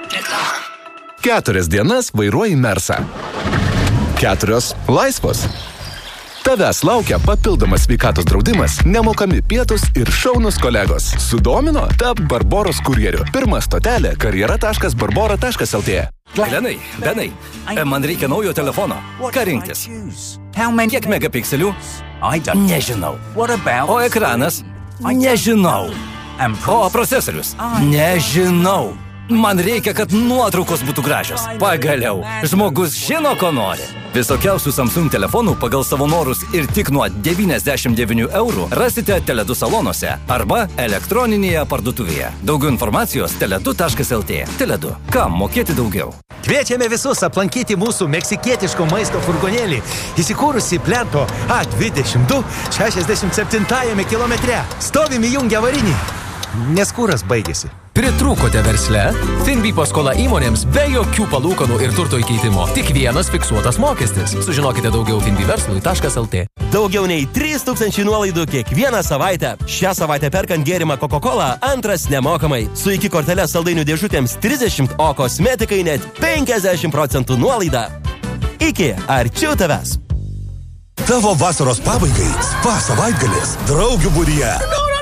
4 dienas vairuoji Mersą. 4 laisvos. Tavęs laukia papildomas sveikatos draudimas, nemokami pietus ir šaunus kolegos. Sudomino? Tap Barboros kurjeriu. Pirma stotelė karjera.barbora.lt. Benai, man reikia naujo telefono. Ką rinktis? Kiek megapikselių? Nežinau. O ekranas? Nežinau. O procesorius? Nežinau. Man reikia, kad nuotraukos būtų gražios. Pagaliau, žmogus žino, ko nori. Visokiausių Samsung telefonų pagal savo norus ir tik nuo 99 eurų rasite Tele2 salonuose arba elektroninėje parduotuvėje. Daugiau informacijos tele2.lt. Tele2. Kam mokėti daugiau? Kviečiame visus aplankyti mūsų meksikietiško maisto furgonėlį, įsikūrusi Plento A22 67 kilometre. Stovim įjungę avarinį, nes kuras baigėsi. Pritrūkote versle? Finbi paskola įmonėms be jokių palūkanų ir turto įkeitimo. Tik vienas fiksuotas mokestis. Sužinokite daugiau finbiverslui.lt. Daugiau nei 3000 nuolaidų kiekvieną savaitę. Šią savaitę perkant gėrimą Coca-Cola, antras nemokamai. Su iki kortelės saldainių dėžutėms 30, o kosmetikai net 50% nuolaida. Iki, arčiau tavęs. Tavo vasaros pabaigai spa savaitgalis draugių būryje.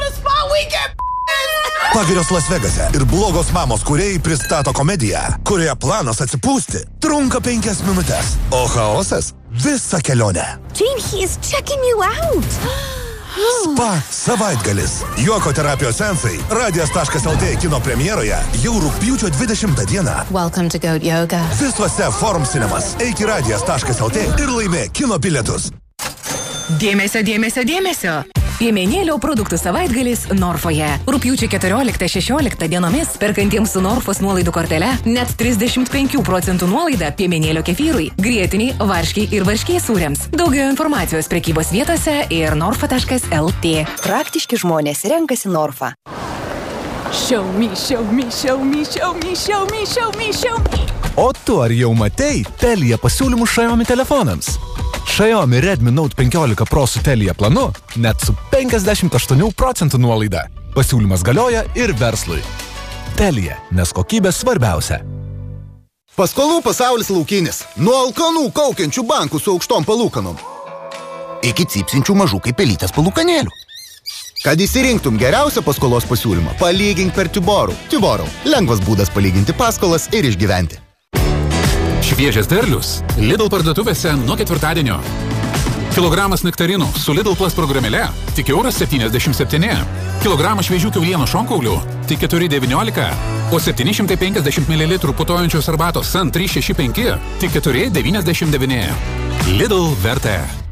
Pagirios Las Vegase ir blogos mamos kūrėjai pristato komediją, kurioje planas atsipūsti trunka 5 minutės, o chaosas visą kelionę. Jane, he is checking you out. Spa savaitgalis. Juoko terapijos seansai Radijas.lt kino premjeroje jau rugpjūčio 20 dieną. Welcome to Goat Yoga. Visuose Forum Cinemas. Eik į Radijas.lt ir laimė kino bilietus. Dėmesio. Piemenėlio produktų savaitgalis Norfoje. Rugpjūčio 14-16 dienomis perkantiems su Norfos nuolaidų kortele net 35% nuolaida piemenėlio kefyrui, grietiniai, varškiai ir varškiai sūriams. Daugiau informacijos prekybos vietose ir norfa.lt. Praktiški žmonės renkasi Norfą. Show me. O tu ar jau matei Telia pasiūlymų Xiaomi telefonams? Xiaomi Redmi Note 15 Pro su Telia planu net su 58% nuolaida. Pasiūlymas galioja ir verslui. Telia, nes kokybė svarbiausia. Paskolų pasaulis laukinis. Nuo alkanų kaukiančių bankų su aukštom palūkanom iki cypsinčių mažų kaip pelytės palūkanėlių. Kad įsirinktum geriausią paskolos pasiūlymą, palygink per Tiborų. Tiborų. Lengvas būdas palyginti paskolas ir išgyventi. Šviežias derlius Lidl parduotuvėse nuo ketvirtadienio. Kilogramas nektarinų su Lidl Plus programėle tik €77. Kilogramas šviežių kiaulieno šonkaulių tik 4,19. O 750 ml putojančios arbatos San 365 tik 4,99. Lidl vertė.